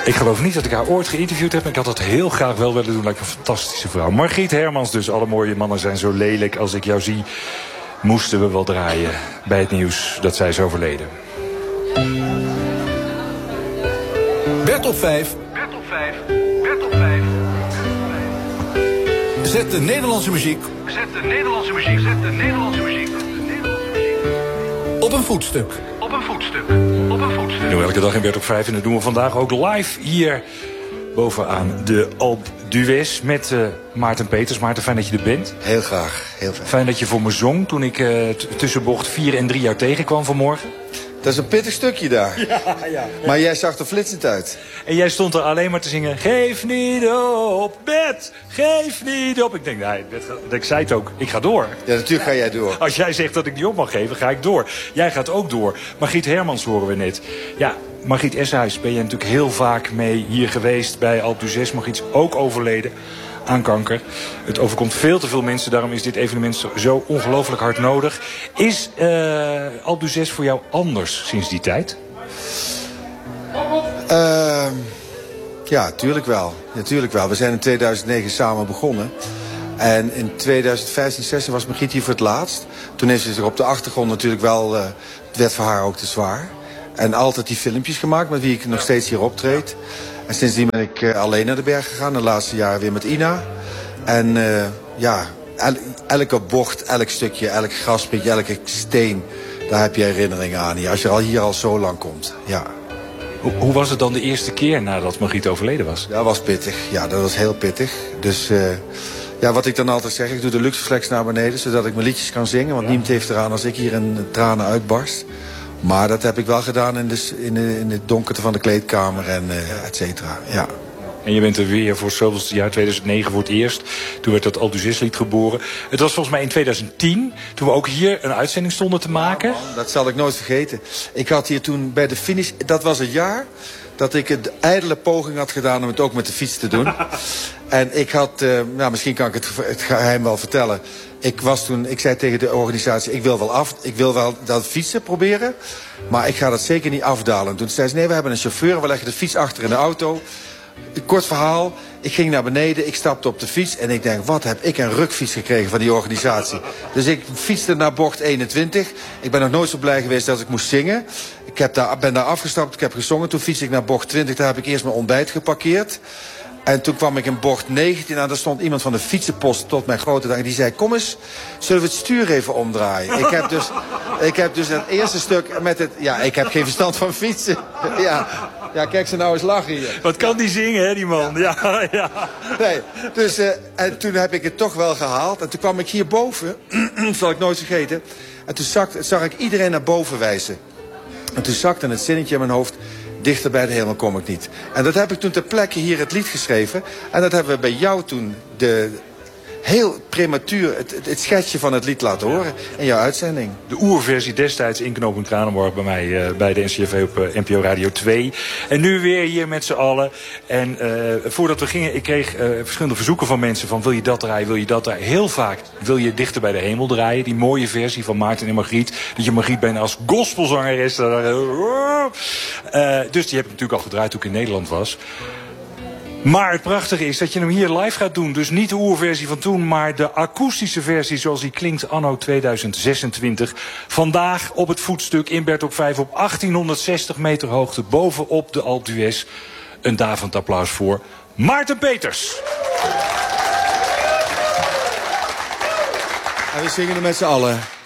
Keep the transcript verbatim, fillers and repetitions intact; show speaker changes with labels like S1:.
S1: Ik geloof niet dat ik haar ooit geïnterviewd heb, maar ik had dat heel graag wel willen doen. Lijkt een fantastische vrouw. Margriet Hermans dus. Alle mooie mannen zijn zo lelijk. Als ik jou zie, moesten we wel draaien bij het nieuws dat zij is overleden.
S2: Bert op vijf.
S3: Bert op vijf. Bert op vijf.
S2: Zet de Nederlandse muziek.
S3: Zet de Nederlandse muziek. Zet de Nederlandse muziek.
S2: Op een voetstuk.
S3: Op een voetstuk. Op een voetstuk.
S1: Dat doen we elke dag in Bert op vijf. En dat doen we vandaag ook live hier bovenaan de Alpe d'Huez met uh, Maarten Peters. Maarten, fijn dat je er bent.
S4: Heel graag, heel fijn.
S1: Fijn dat je voor me zong toen ik uh, t- tussen bocht vier en drie jou tegenkwam vanmorgen.
S4: Dat is een pittig stukje daar.
S1: Ja, ja, ja.
S4: Maar jij zag er flitsend uit.
S1: En jij stond er alleen maar te zingen. Geef niet op, Bert. Geef niet op. Ik denk, nee, Bert, ik zei het ook. Ik ga door.
S4: Ja, natuurlijk ga jij door.
S1: Als jij zegt dat ik niet op mag geven, ga ik door. Jij gaat ook door. Margriet Hermans horen we net. Ja, Margriet Eshuis ben je natuurlijk heel vaak mee hier geweest bij Alpe d'Huez. Margriet is ook overleden aan kanker. Het overkomt veel te veel mensen. Daarom is dit evenement zo ongelooflijk hard nodig. Is uh, Alpe d'Huez voor jou anders sinds die tijd?
S4: Uh, ja, tuurlijk wel. Natuurlijk wel. We zijn in tweeduizend negen samen begonnen. En in tweeduizend vijftien zestien was Margriet hier voor het laatst. Toen heeft ze zich op de achtergrond natuurlijk wel... Uh, het werd voor haar ook te zwaar. En altijd die filmpjes gemaakt met wie ik nog steeds hier optreed. En sindsdien ben ik uh, alleen naar de berg gegaan. De laatste jaren weer met Ina. En uh, ja, el- elke bocht, elk stukje, elk graspuntje, elke steen... daar heb je herinneringen aan hier. Als je al hier al zo lang komt, ja.
S1: Hoe, hoe was het dan de eerste keer nadat Margriet overleden was?
S4: Dat was pittig. Ja, dat was heel pittig. Dus uh, ja, wat ik dan altijd zeg, ik doe de Luxeflex naar beneden... zodat ik mijn liedjes kan zingen. Want ja. Niemand heeft eraan als ik hier in tranen uitbarst. Maar dat heb ik wel gedaan in de, in de, in de donkerte van de kleedkamer en uh, et cetera. Ja.
S1: En je bent er weer voor het zoveelste jaar, tweeduizend negen voor het eerst. Toen werd dat Alpe d'Huez lied geboren. Het was volgens mij in tweeduizend tien, toen we ook hier een uitzending stonden te maken.
S4: Ja, man, dat zal ik nooit vergeten. Ik had hier toen bij de finish, dat was het jaar... dat ik een ijdele poging had gedaan om het ook met de fiets te doen. En ik had, uh, nou misschien kan ik het, het geheim wel vertellen... Ik was toen, ik zei tegen de organisatie, ik wil wel af, ik wil wel dat fietsen proberen, maar ik ga dat zeker niet afdalen. Toen zei ze, nee, we hebben een chauffeur, we leggen de fiets achter in de auto. Kort verhaal, ik ging naar beneden, ik stapte op de fiets en ik denk, wat heb ik een rukfiets gekregen van die organisatie. Dus ik fietste naar bocht eenentwintig. Ik ben nog nooit zo blij geweest dat ik moest zingen. Ik heb daar, ben daar afgestapt, ik heb gezongen. Toen fietste ik naar bocht twintig, daar heb ik eerst mijn ontbijt geparkeerd. En toen kwam ik in bocht negentien en daar stond iemand van de fietsenpost tot mijn grote dag. En die zei, kom eens, zullen we het stuur even omdraaien? Ik heb dus, ik heb dus het eerste stuk met het... Ja, ik heb geen verstand van fietsen. Ja, ja kijk ze nou eens lachen hier.
S1: Wat kan die zingen, hè, die man? Ja, ja. ja.
S4: Nee, dus uh, en toen heb ik het toch wel gehaald. En toen kwam ik hierboven, dat zal ik nooit vergeten. En toen zag, zag ik iedereen naar boven wijzen. En toen zakte het zinnetje in mijn hoofd... Dichter bij de hemel kom ik niet. En dat heb ik toen ter plekke hier het lied geschreven. En dat hebben we bij jou toen de, heel prematuur het, het, het schetsje van het lied laten horen in jouw uitzending.
S1: De oerversie destijds in Knoop en Kranenborg bij mij uh, bij de N C R V op uh, N P O Radio twee. En nu weer hier met z'n allen. En uh, voordat we gingen, ik kreeg uh, verschillende verzoeken van mensen van wil je dat draaien, wil je dat draaien. Heel vaak wil je Dichter bij de hemel draaien. Die mooie versie van Maarten en Margriet. Dat je Margriet bijna als gospelzangeres. Uh, uh, dus die heb ik natuurlijk al gedraaid toen ik in Nederland was. Maar het prachtige is dat je hem hier live gaat doen. Dus niet de oerversie van toen, maar de akoestische versie zoals die klinkt anno tweeduizend zesentwintig. Vandaag op het voetstuk in Bert op vijf op achttienhonderdzestig meter hoogte bovenop de Alpe d'Huez. Een daverend applaus voor Maarten Peters.
S4: En we zingen er met z'n allen.